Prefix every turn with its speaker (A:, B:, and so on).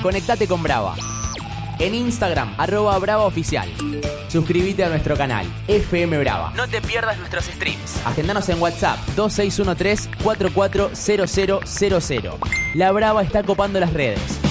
A: Conectate con Brava. En Instagram, @BravaOficial. Suscríbete a nuestro canal, FM Brava. No te pierdas nuestros streams. Agendanos en WhatsApp, 2613-440000. La Brava está copando las redes.